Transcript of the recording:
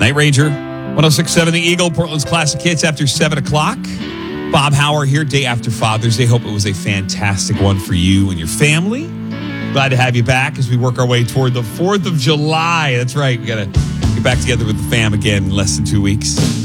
Night Ranger, 106.7 The Eagle, Portland's classic hits after 7 o'clock. Bob Hauer here, day after Father's Day. Hope it was a fantastic one for you and your family. Glad to have you back as we work our way toward the 4th of July. That's right. We got to get back together with the fam again in less than 2 weeks.